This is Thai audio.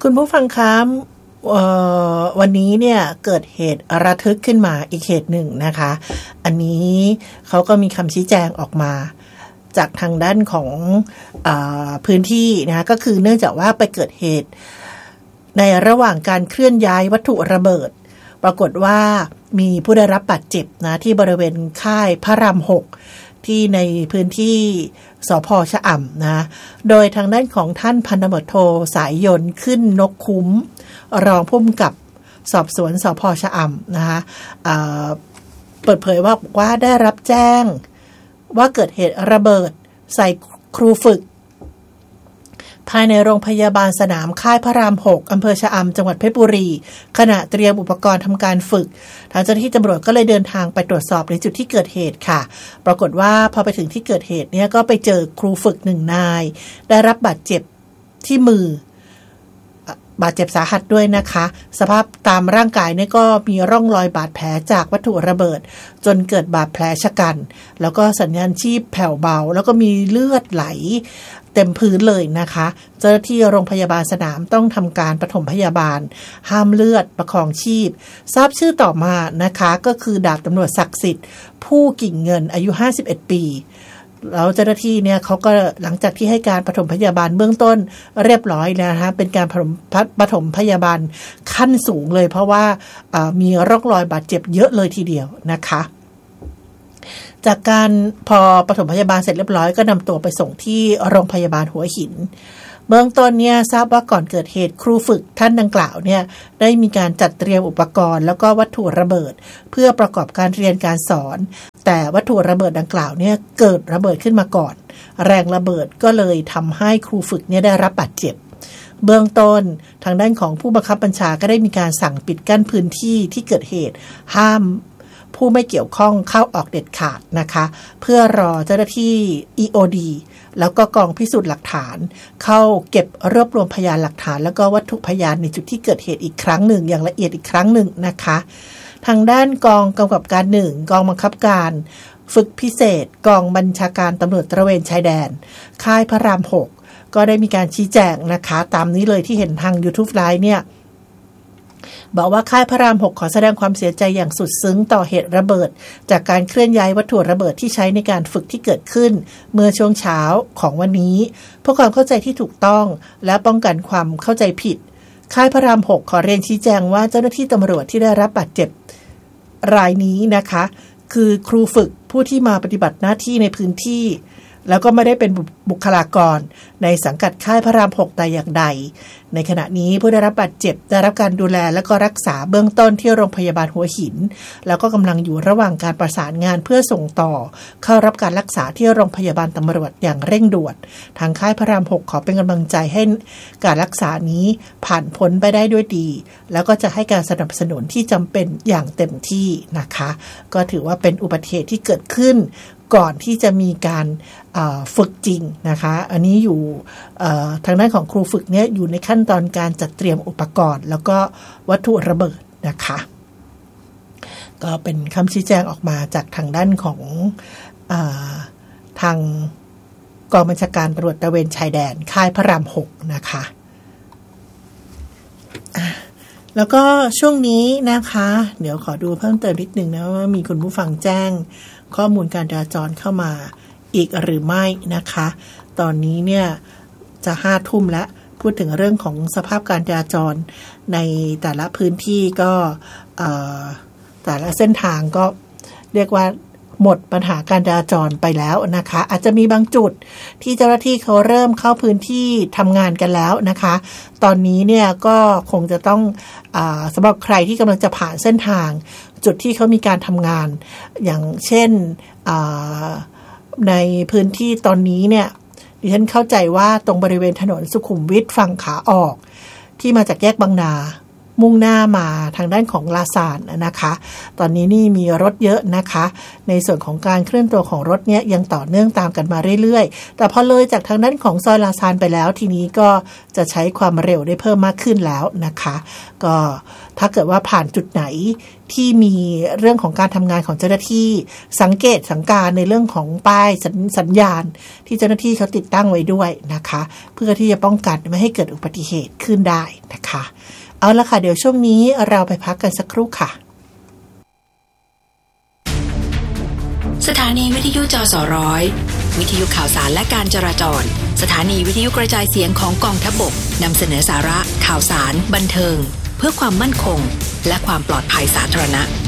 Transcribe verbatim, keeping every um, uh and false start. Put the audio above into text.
คุณผู้ฟังคะวันนี้เนี่ยเกิดเหตุระทึกขึ้นมาอีกเหตุหนึ่งนะคะอันนี้เขาก็มีคำชี้แจงออกมาจากทางด้านของเอ่อพื้นที่นะคะก็คือเนื่องจากว่าไปเกิดเหตุในระหว่างการเคลื่อนย้ายวัตถุระเบิดปรากฏว่ามีผู้ได้รับบาดเจ็บนะที่บริเวณค่ายพระรามหกที่ในพื้นที่สภ.ชะอำนะโดยทางด้านของท่านพันตำรวจโทสายยนต์ขึ้นนกคุ้มรองผู้กำกับสอบสวนสภ.ชะอำนะคะเอ่อเปิดเผยว่าว่าได้รับแจ้งว่าเกิดเหตุระเบิดใส่ครูฝึกภายในโรงพยาบาลสนามค่ายพระรามหกอำเภอชะอำจังหวัดเพชรบุรีขณะเตรียมอุปกรณ์ทำการฝึกทางเจ้าหน้าที่ตำรวจก็เลยเดินทางไปตรวจสอบในจุดที่เกิดเหตุค่ะปรากฏว่าพอไปถึงที่เกิดเหตุเนี่ยก็ไปเจอครูฝึกหนึ่งนายได้รับบาดเจ็บที่มือบาดเจ็บสาหัสด้วยนะคะสภาพตามร่างกายเนี่ยก็มีร่องรอยบาดแผลจากวัตถุระเบิดจนเกิดบาดแผลชะกันแล้วก็สัญญาณชีพแผ่วเบาแล้วก็มีเลือดไหลเต็มพื้นเลยนะคะเจ้าหน้าที่โรงพยาบาลสนามต้องทำการปฐมพยาบาลห้ามเลือดประคองชีพทราบชื่อต่อมานะคะก็คือดาบตำรวจศักดิ์สิทธิ์ผู้กิ่งเงินอายุห้าสิบเอ็ดปีแล้วเจ้าหน้าที่เนี่ยเขาก็หลังจากที่ให้การปฐมพยาบาลเบื้องต้นเรียบร้อยแล้วนะคะเป็นการปฐมปฐมพยาบาลขั้นสูงเลยเพราะว่ามีร่องรอยบาดเจ็บเยอะเลยทีเดียวนะคะจากการพอปฐมพยาบาลเสร็จเรียบร้อยก็นำตัวไปส่งที่โรงพยาบาลหัวหินเบื้องต้นเนี่ยทราบว่าก่อนเกิดเหตุครูฝึกท่านดังกล่าวเนี่ยได้มีการจัดเตรียมอุปกรณ์แล้วก็วัตถุระเบิดเพื่อประกอบการเรียนการสอนแต่วัตถุระเบิดดังกล่าวเนี่ยเกิดระเบิดขึ้นมาก่อนแรงระเบิดก็เลยทำให้ครูฝึกเนี่ยได้รับบาดเจ็บเบื้องต้นทางด้านของผู้บังคับบัญชาก็ได้มีการสั่งปิดกั้นพื้นที่ที่เกิดเหตุห้ามผู้ไม่เกี่ยวข้องเข้าออกเด็ดขาดนะคะเพื่อรอเจ้าหน้าที่ อี โอ ดี แล้วก็กองพิสูจน์หลักฐานเข้าเก็บรวบรวมพยานหลักฐานแล้วก็วัตถุพยานในจุดที่เกิดเหตุอีกครั้งหนึ่งอย่างละเอียดอีกครั้งหนึ่งนะคะทางด้านกองกำกับการหนึ่งกองบังคับการฝึกพิเศษกองบัญชาการตำรวจตระเวนชายแดนค่ายพระรามหกก็ได้มีการชี้แจงนะคะตามนี้เลยที่เห็นทาง YouTube Live เนี่ยบอกว่าค่ายพระรามหกขอแสดงความเสียใจอย่างสุดซึ้งต่อเหตุระเบิดจากการเคลื่อนย้ายวัตถุระเบิดที่ใช้ในการฝึกที่เกิดขึ้นเมื่อช่วงเช้าของวันนี้เพื่อความเข้าใจที่ถูกต้องและป้องกันความเข้าใจผิดค่ายพระรามหกขอเรียนชี้แจงว่าเจ้าหน้าที่ตำรวจที่ได้รับบาดเจ็บรายนี้นะคะคือครูฝึกผู้ที่มาปฏิบัติหน้าที่ในพื้นที่แล้วก็ไม่ได้เป็นบุคลากรในสังกัดค่ายพระรามหกแต่อย่างใดในขณะนี้ผู้ได้รับบาดเจ็บได้รับการดูแลและก็รักษาเบื้องต้นที่โรงพยาบาลหัวหินแล้วก็กำลังอยู่ระหว่างการประสานงานเพื่อส่งต่อเข้ารับการรักษาที่โรงพยาบาลตำรวจอย่างเร่งด่วนทางค่ายพระรามหกขอเป็นกำลังใจให้การรักษานี้ผ่านพ้นไปได้ด้วยดีแล้วก็จะให้การสนับสนุนที่จำเป็นอย่างเต็มที่นะคะก็ถือว่าเป็นอุบัติเหตุที่เกิดขึ้นก่อนที่จะมีการฝึกจริงนะคะอันนี้อยู่ทางด้านของครูฝึกเนี่ยอยู่ในขั้นตอนการจัดเตรียมอุปกรณ์แล้วก็วัตถุระเบิดนะคะก็เป็นคำชี้แจงออกมาจากทางด้านของทางกองบัญชาการตำรวจตระเวนชายแดนค่ายพระรามหกนะคะแล้วก็ช่วงนี้นะคะเดี๋ยวขอดูเพิ่มเติมนิดนึงนะว่ามีคุณผู้ฟังแจ้งข้อมูลการจราจรเข้ามาอีกหรือไม่นะคะตอนนี้เนี่ยจะห้าทุ่มแล้วพูดถึงเรื่องของสภาพการจราจรในแต่ละพื้นที่ก็แต่ละเส้นทางก็เรียกว่าหมดปัญหาการจราจรไปแล้วนะคะอาจจะมีบางจุดที่เจ้าหน้าที่เขาเริ่มเข้าพื้นที่ทำงานกันแล้วนะคะตอนนี้เนี่ยก็คงจะต้องอ่าสำหรับใครที่กำลังจะผ่านเส้นทางจุดที่เขามีการทำงานอย่างเช่นอ่าในพื้นที่ตอนนี้เนี่ยดิฉันเข้าใจว่าตรงบริเวณถนนสุขุมวิทฝั่งขาออกที่มาจากแยกบางนามุ่งหน้ามาทางด้านของลาซานนะคะตอนนี้นี่มีรถเยอะนะคะในส่วนของการเคลื่อนตัวของรถเนี้ยยังต่อเนื่องตามกันมาเรื่อยๆแต่พอเลยจากทางด้านของซอยลาซานไปแล้วทีนี้ก็จะใช้ความเร็วได้เพิ่มมากขึ้นแล้วนะคะก็ถ้าเกิดว่าผ่านจุดไหนที่มีเรื่องของการทำงานของเจ้าหน้าที่สังเกตสังการในเรื่องของป้ายสสัญญาณที่เจ้าหน้าที่เขาติดตั้งไว้ด้วยนะคะเพื่อที่จะป้องกันไม่ให้เกิดอุบัติเหตุขึ้นได้นะคะเอาละค่ะเดี๋ยวช่วงนี้เราไปพักกันสักครู่ค่ะสถานีวิทยุจสร้อยวิทยุข่าวสารและการจราจรสถานีวิทยุกระจายเสียงของกองทัพบกนำเสนอสาระข่าวสารบันเทิงเพื่อความมั่นคงและความปลอดภัยสาธารณะ